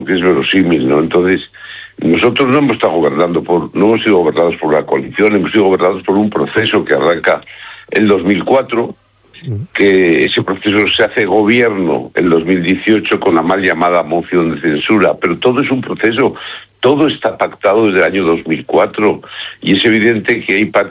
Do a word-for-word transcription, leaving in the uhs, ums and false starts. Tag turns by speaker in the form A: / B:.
A: que es verosímil, ¿no? Entonces, nosotros no hemos estado gobernando por, no hemos sido gobernados por una coalición, hemos sido gobernados por un proceso que arranca en dos mil cuatro, que ese proceso se hace gobierno en dos mil dieciocho con la mal llamada moción de censura, pero todo es un proceso, todo está pactado desde el año dos mil cuatro y es evidente que hay